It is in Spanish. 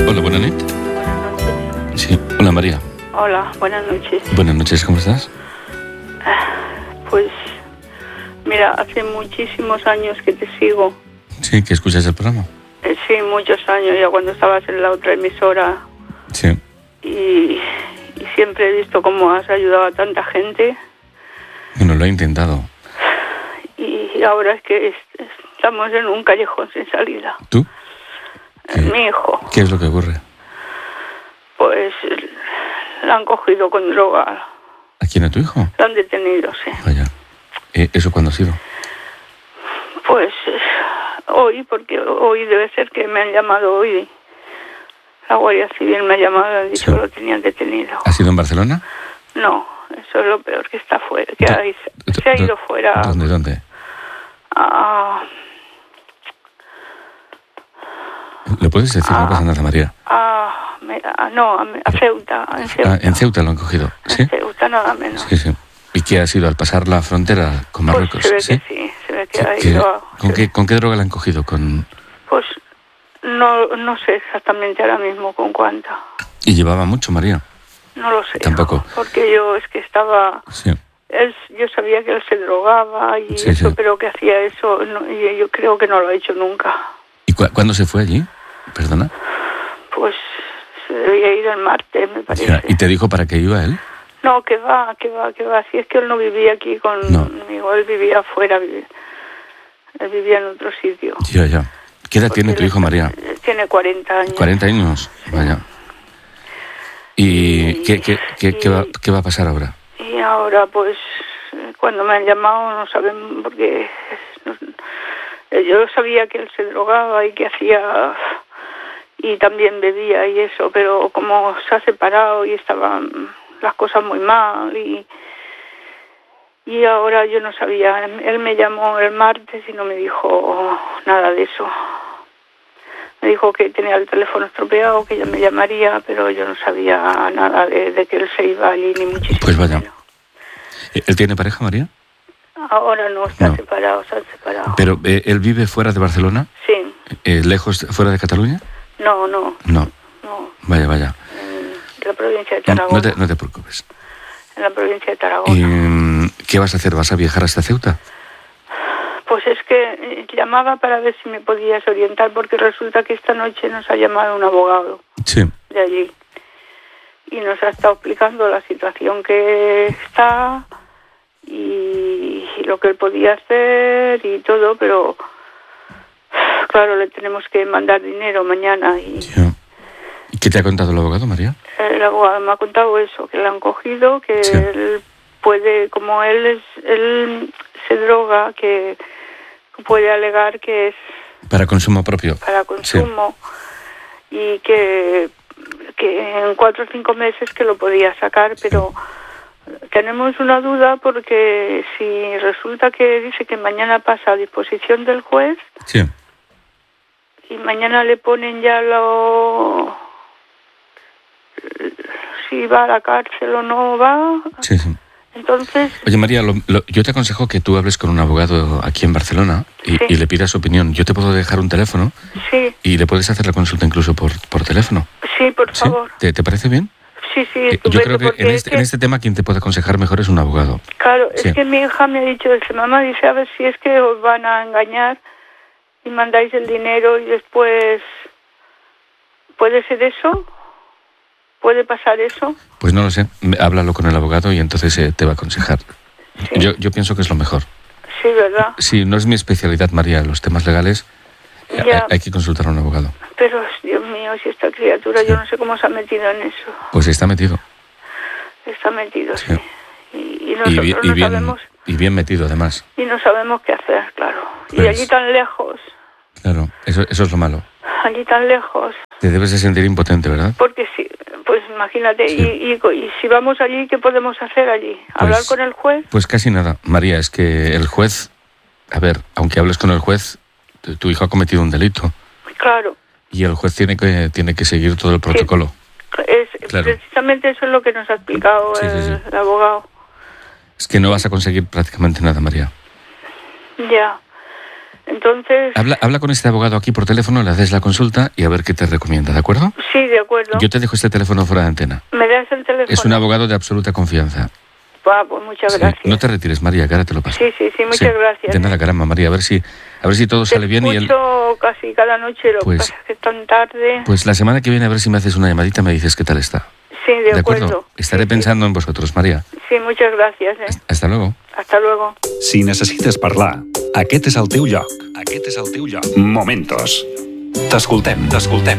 Hola, buenas noches. Buenas noches. Sí, hola María. Hola, buenas noches. Buenas noches, ¿cómo estás? Pues, mira, hace muchísimos años que te sigo. Sí, que escuchas el programa. Sí, muchos años, ya cuando estabas en la otra emisora. Sí. Y siempre he visto cómo has ayudado a tanta gente. Bueno, lo he intentado. Y ahora es que estamos en un callejón sin salida. ¿Tú? Mi hijo. ¿Qué es lo que ocurre? Pues la han cogido con droga. ¿A quién? ¿A tu hijo? La han detenido, sí. Vaya. ¿Eso cuándo ha sido? Pues hoy, porque hoy debe ser que me han llamado hoy. La Guardia Civil me ha llamado y ha dicho Sí. que lo tenían detenido. ¿Ha sido en Barcelona? No, eso es lo peor, que está fuera, que se ha ido fuera. ¿Dónde? ¿Le puedes decir? No pasa nada, María. A Ceuta. En Ceuta. En Ceuta lo han cogido, ¿sí? En Ceuta nada menos. Sí. ¿Y qué ha sido al pasar la frontera con Marruecos? Pues se ve ¿Sí? que sí, se ve que ha ido. ¿Con qué droga la han cogido? Pues no sé exactamente ahora mismo con cuánta. ¿Y llevaba mucho, María? No lo sé. Tampoco. Porque yo es que estaba... Sí. Yo sabía que él se drogaba y Sí, eso, sí. pero que hacía eso, y yo creo que no lo ha hecho nunca. ¿Y cuándo se fue allí? Perdona. Pues se debía ir el martes, me parece. Ya. ¿Y te dijo para qué iba él? No, que va. Si es que él no vivía aquí conmigo, él vivía afuera, él vivía en otro sitio. Ya. ¿Qué edad tiene tu hijo, María? Tiene 40 años. 40 años, vaya. ¿Y qué va a pasar ahora? Y ahora, pues, cuando me han llamado, no saben, porque yo sabía que él se drogaba y que hacía, y también bebía y eso, pero como se ha separado y estaban las cosas muy mal, y ahora yo no sabía. Él me llamó el martes y no me dijo nada de eso. Me dijo que tenía el teléfono estropeado, que ella me llamaría, pero yo no sabía nada de que él se iba allí, ni muchísimo Pues vaya. menos. ¿Él tiene pareja, María? Ahora no, se han No. separado. ¿Pero él vive fuera de Barcelona? Sí. ¿Lejos, fuera de Cataluña? No. No. Vaya. En la provincia de Tarragona. No te preocupes. En la provincia de Tarragona. ¿Y qué vas a hacer? ¿Vas a viajar hasta Ceuta? Pues es que llamaba para ver si me podías orientar, porque resulta que esta noche nos ha llamado un abogado Sí. de allí y nos ha estado explicando la situación que está y lo que él podía hacer y todo, pero claro, le tenemos que mandar dinero mañana y Ya. ¿Y qué te ha contado el abogado, María? el abogado me ha contado eso, que le han cogido, que Sí. él puede, como él se droga, que puede alegar que es Para consumo propio. para consumo y que en 4 o 5 meses que lo podía sacar, pero tenemos una duda porque si resulta que dice que mañana pasa a disposición del juez Sí. y mañana le ponen ya si va a la cárcel o no va, Sí. entonces Oye, María, yo te aconsejo que tú hables con un abogado aquí en Barcelona Sí. y le pidas su opinión. Yo te puedo dejar un teléfono sí, y le puedes hacer la consulta incluso por teléfono. por ¿Sí? favor. ¿Te parece bien? Sí, Yo estupendo, creo que porque en es que, en este tema quien te puede aconsejar mejor es un abogado. claro, Sí. es que mi hija me ha dicho, mamá, dice, a ver si es que os van a engañar y mandáis el dinero y después, ¿puede ser eso? ¿Puede pasar eso? Pues no lo sé, háblalo con el abogado y entonces te va a aconsejar. Sí. Yo pienso que es lo mejor. Sí, ¿verdad? Sí, no es mi especialidad, María, los temas legales. Ya. Hay que consultar a un abogado. Pero, Dios mío, si esta criatura, yo no sé cómo se ha metido en eso. Pues está metido. Está metido, sí. Y Y nosotros no sabemos, bien metido, además. y no sabemos qué hacer, claro. Y Pues- allí tan lejos, Claro, eso es lo malo. allí tan lejos, Te debes de sentir impotente, ¿verdad? porque sí, pues imagínate, Sí. y si vamos allí, ¿qué podemos hacer allí? ¿Hablar con el juez? Pues casi nada. María, es que el juez... A ver, aunque hables con el juez, tu hijo ha cometido un delito. Claro, Y el juez tiene que seguir todo el protocolo. Claro. precisamente eso es lo que nos ha explicado Sí. el abogado. Es que no vas a conseguir prácticamente nada, María. Ya. Entonces... Habla con este abogado aquí por teléfono, le haces la consulta y a ver qué te recomienda, ¿de acuerdo? Sí, de acuerdo. Yo te dejo este teléfono fuera de antena. ¿Me das el teléfono? Es un abogado de absoluta confianza. Pues muchas gracias. No te retires, María, que ahora te lo paso. Sí, muchas gracias. De nada, caramba, María, a ver si todo sale bien. Te escucho casi cada noche, lo que pasa es que es tan tarde. Pues la semana que viene a ver si me haces una llamadita y me dices qué tal está. Sí, de acuerdo. Estaré pensando en vosotros, María. Sí, muchas gracias. Hasta luego. Hasta luego. Si necessites parlar, aquest és el teu lloc. Aquest és el teu lloc. Momentos. T'escoltem.